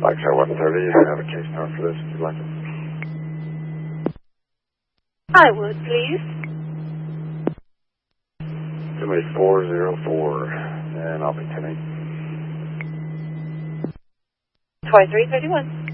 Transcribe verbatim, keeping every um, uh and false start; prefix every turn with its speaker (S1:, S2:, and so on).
S1: Foxtrot one thirty, I have a case number for this if you'd like it.
S2: I would, please.
S1: Give me four zero four, and I'll be ten eight.
S2: twenty-three thirty-one.